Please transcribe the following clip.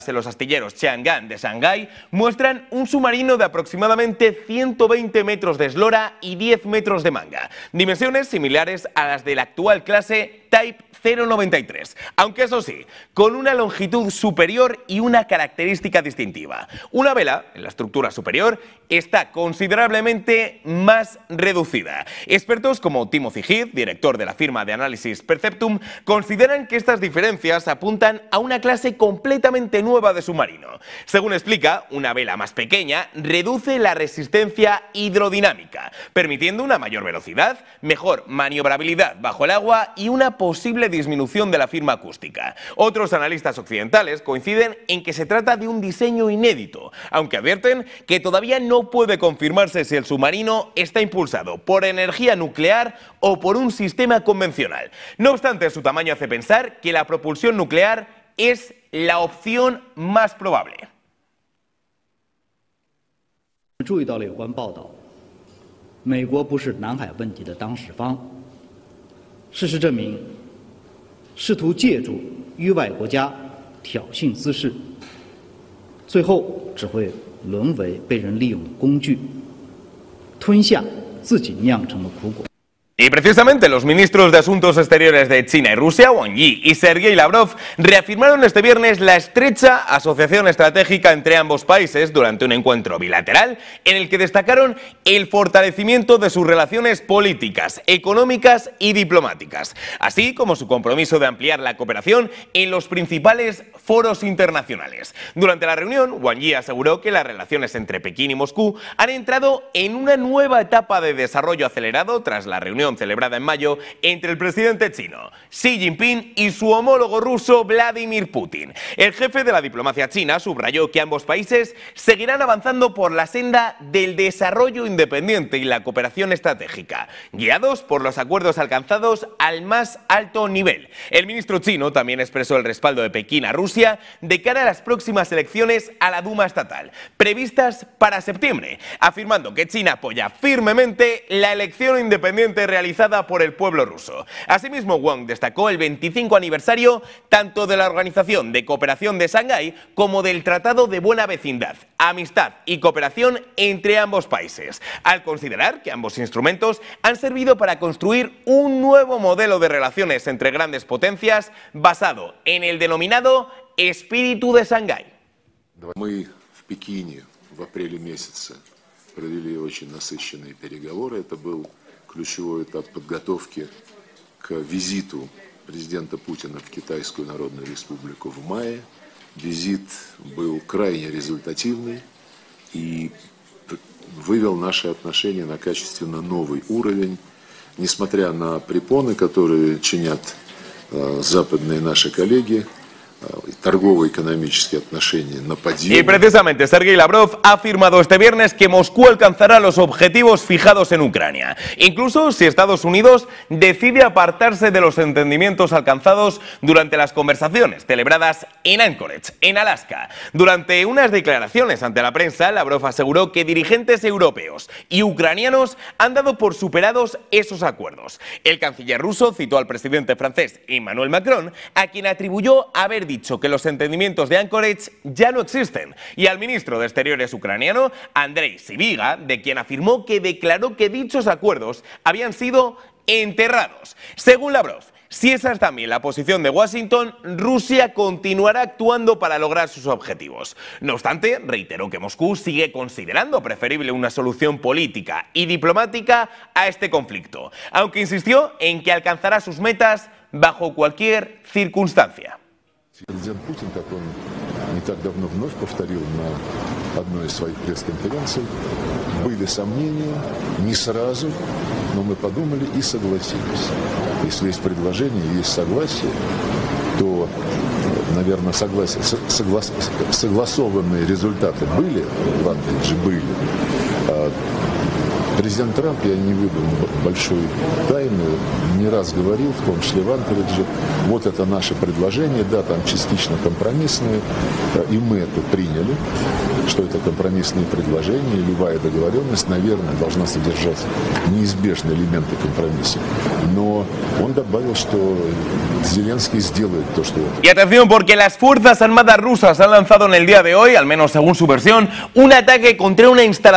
En los astilleros Chang'an de Shanghái muestran un submarino de aproximadamente 120 metros de eslora y 10 metros de manga, dimensiones similares a las de la actual clase Type 093, aunque eso sí, con una longitud superior y una característica distintiva. Una vela en la estructura superior está considerablemente más reducida. Expertos como Timothy Heath, director de la firma de análisis Perceptum, consideran que estas diferencias apuntan a una clase completamente nueva de submarino. Según explica, una vela más pequeña reduce la resistencia hidrodinámica, permitiendo una mayor velocidad, mejor maniobrabilidad bajo el agua y una posible disminución de la firma acústica. Otros analistas occidentales coinciden en que se trata de un diseño inédito, aunque advierten que todavía no puede confirmarse si el submarino está impulsado por energía nuclear o por un sistema convencional. No obstante, su tamaño hace pensar que la propulsión nuclear es la opción más probable. 注意到了有关报道，美国不是南海问题的当事方。事实证明，试图借助域外国家挑衅滋事，最后只会沦为被人利用的工具，吞下自己酿成的苦果。 Y precisamente los ministros de Asuntos Exteriores de China y Rusia, Wang Yi y Sergei Lavrov, reafirmaron este viernes la estrecha asociación estratégica entre ambos países durante un encuentro bilateral en el que destacaron el fortalecimiento de sus relaciones políticas, económicas y diplomáticas, así como su compromiso de ampliar la cooperación en los principales foros internacionales. Durante la reunión, Wang Yi aseguró que las relaciones entre Pekín y Moscú han entrado en una nueva etapa de desarrollo acelerado tras la reunión celebrada en mayo entre el presidente chino Xi Jinping y su homólogo ruso Vladimir Putin. El jefe de la diplomacia china subrayó que ambos países seguirán avanzando por la senda del desarrollo independiente y la cooperación estratégica, guiados por los acuerdos alcanzados al más alto nivel. El ministro chino también expresó el respaldo de Pekín a Rusia de cara a las próximas elecciones a la Duma estatal, previstas para septiembre, afirmando que China apoya firmemente la elección independiente realizada por el pueblo ruso. Asimismo, Wang destacó el 25 aniversario tanto de la Organización de Cooperación de Shanghái como del Tratado de Buena Vecindad, Amistad y Cooperación entre ambos países, al considerar que ambos instrumentos han servido para construir un nuevo modelo de relaciones entre grandes potencias basado en el denominado espíritu de Shanghái. Мы в Пекине в апреле месяце провели очень насыщенные переговоры. Это был ключевой этап подготовки к визиту президента Путина в Китайскую Народную Республику в мае. Визит был крайне результативный и вывел наши отношения на качественно новый уровень, несмотря на препоны, которые чинят западные наши коллеги. Торгово-экономические отношения на подъем. Y precisamente Sergei Lavrov ha afirmado este viernes que Moscú alcanzará los objetivos fijados en Ucrania, incluso si Estados Unidos decide apartarse de los entendimientos alcanzados durante las conversaciones celebradas en Anchorage, en Alaska. Durante unas declaraciones ante la prensa, Lavrov aseguró que dirigentes europeos y ucranianos han dado por superados esos acuerdos. El canciller ruso citó al presidente francés Emmanuel Macron, a quien atribuyó haber dicho que los entendimientos de Anchorage ya no existen, y al ministro de Exteriores ucraniano, Andrei Sybiga, de quien afirmó que declaró que dichos acuerdos habían sido enterrados. Según Lavrov, si esa es también la posición de Washington, Rusia continuará actuando para lograr sus objetivos. No obstante, reiteró que Moscú sigue considerando preferible una solución política y diplomática a este conflicto, aunque insistió en que alcanzará sus metas bajo cualquier circunstancia. Президент Путин, как он не так давно вновь повторил на одной из своих пресс-конференций, были сомнения, не сразу, но мы подумали и согласились. Если есть предложение, есть согласие, то, наверное, согласованные результаты были, в Анкоридже были. Президент Трамп, я не выдам большой тайны, не раз говорил, в том числе в Анкоридже, вот это наше предложение, да, там частично компромиссное, и мы это приняли. что это компромиссные предложения, и любая договоренность, наверное, должна содержать неизбежные элементы компромисса. Но он добавил, что Зеленский сделает то, что... Y atención, porque las Fuerzas Armadas rusas han lanzado en el día de hoy, al menos según su versión, un ataque contra una instalación